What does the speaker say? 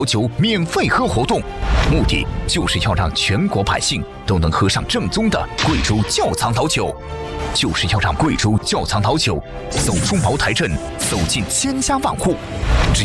酒免费喝活动，目的就是要让全国百姓都能喝上正宗的贵州窖藏老酒，就是要让贵州窖藏老酒走出茅台镇，走进千家万户。